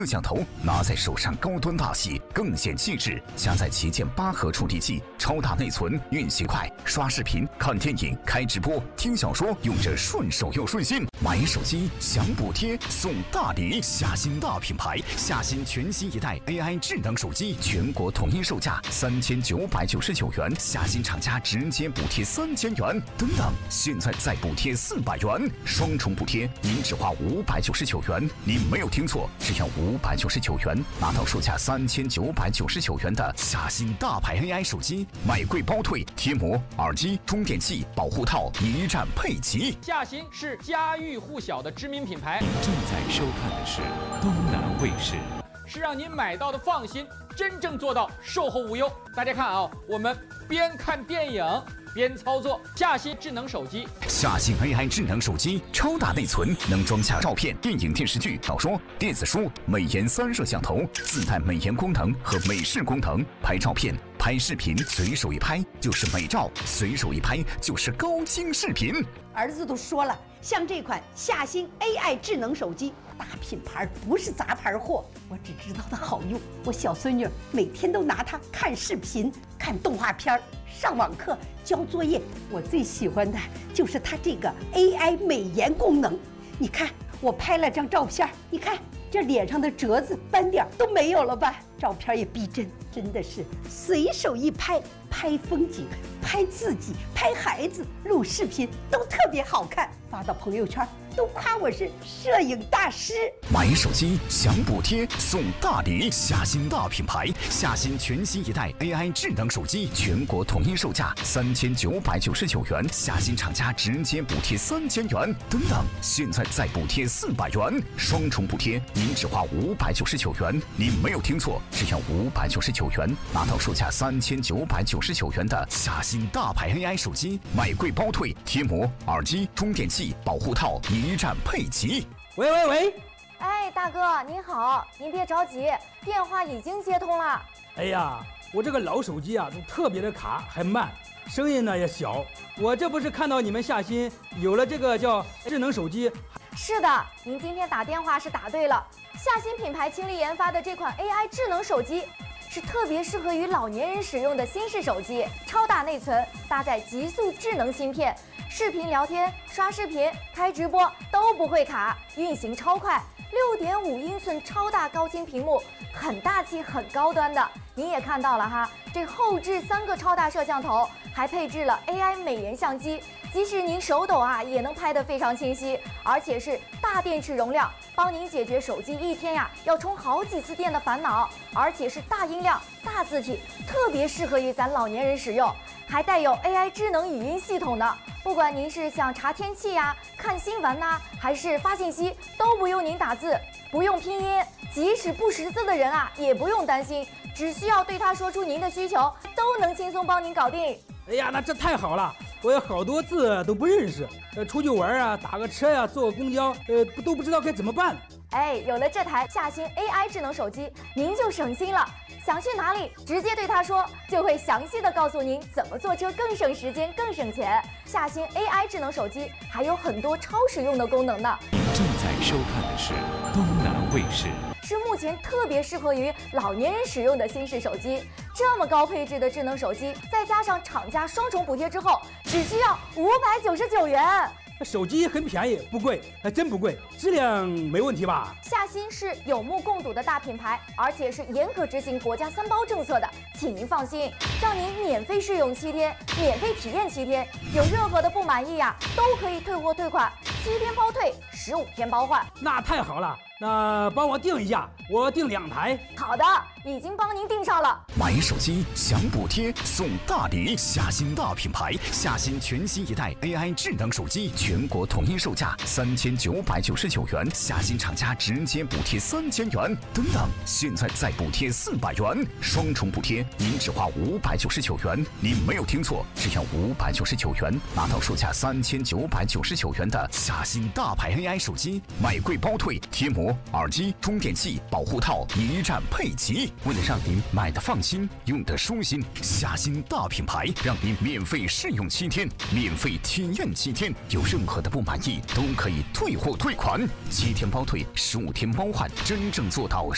摄像头拿在手上高端大气，更显气质。加载旗舰8核处理器，超大内存，运行快，刷视频、看电影、开直播、听小说，用着顺手又顺心。买手机享补贴送大礼，夏新大品牌，夏新全新一代 AI 智能手机，全国统一售价3999元，夏新厂家直接补贴3000元，等等，现在再补贴400元，双重补贴，您只花599元。您没有听错，只要599元拿到售价3999元的夏新大牌 AI 手机，买贵包退，贴膜、耳机、充电器、保护套一站配齐。 夏新是家喻户晓的知名品牌。 正在收看的是东南卫视， 是让您买到的放心，真正做到售后无忧。大家看啊，我们边看电影边操作夏新智能手机。 夏新 AI 智能手机，超大内存，能装下照片、电影、电视剧、小说、电子书，美颜3摄像头，自带美颜功能和美视功能，拍照片、拍视频，随手一拍就是美照，随手一拍就是高清视频。 儿子都说了，像这款夏新 AI 智能手机，大品牌不是杂牌货，我只知道它好用。我小孙女每天都拿它看视频、看动画片、上网课、交作业。我最喜欢的就是它这个 AI 美颜功能。你看，我拍了张照片，你看这脸上的褶子、斑点都没有了吧？照片也逼真，真的是随手一拍，拍风景、拍自己、拍孩子、录视频都特别好看，发到朋友圈都夸我是摄影大师。 买手机享补贴送大礼，夏新大品牌，夏新全新一代 AI 智能手机，全国统一售价3999元，夏新厂家直接补贴3000元，等等，现在再补贴400元，双重补贴，您只花599元。您没有听错，只要599元拿到售价3999元的夏新大牌 AI 手机，买贵包退，贴膜、耳机、充电器、保护套一站配齐。 喂， 哎，大哥您好，您别着急，电话已经接通了。 哎呀，我这个老手机啊，就特别的卡，还慢，声音呢也小。我这不是看到你们夏新有了这个叫智能手机？ 是的，您今天打电话是打对了。夏新品牌倾力研发的这款 AI 智能手机，是特别适合于老年人使用的新式手机，超大内存，搭载极速智能芯片，视频聊天、刷视频、开直播都不会卡，运行超快。6.5英寸超大高清屏幕，很大气、很高端的。您也看到了哈，这后置3个超大摄像头，还配置了 AI 美颜相机，即使您手抖啊，也能拍得非常清晰，而且是大电池容量，帮您解决手机一天呀要充好几次电的烦恼，而且是大音量、大字体，特别适合于咱老年人使用，还带有 AI 智能语音系统的。不管您是想查天气呀、看新闻呐，还是发信息，都不用您打字，不用拼音，即使不识字的人啊，也不用担心，只需要对他说出您的需求，都能轻松帮您搞定。 哎呀，那这太好了，我有好多字都不认识，出去玩啊，打个车呀、坐个公交，都不知道该怎么办。 哎，有了这台夏新 AI 智能手机，您就省心了。想去哪里，直接对他说，就会详细的告诉您怎么坐车更省时间、更省钱。夏新 AI 智能手机还有很多超实用的功能呢。 正在收看的是东南卫视， 是目前特别适合于老年人使用的新式手机。这么高配置的智能手机，再加上厂家双重补贴之后，只需要599元。 手机很便宜，不贵，还真不贵，质量没问题吧？ 夏新是有目共睹的大品牌，而且是严格执行国家3包政策的，请您放心，让您免费试用7天，免费体验7天，有任何的不满意呀，都可以退货退款，7天包退，15天包换。 那太好了，那帮我订一下，我订2台。 好的，已经帮您订上了。 买手机享补贴送大礼，夏新大品牌，夏新全新一代 AI 智能手机，全国统一售价3999元，夏新厂家直接补贴3000元，等等，现在再补贴400元，双重补贴，您只花599元。您没有听错，只要599元拿到售价3999元的夏新大牌 AI 手机，买贵包退，贴膜、耳机、充电器、保护套一站配齐。为了让您买的放心，用的舒心，夏新大品牌让您免费试用7天，免费体验7天，有任何的不满意都可以退货退款，7天包退，15天包换，真正做到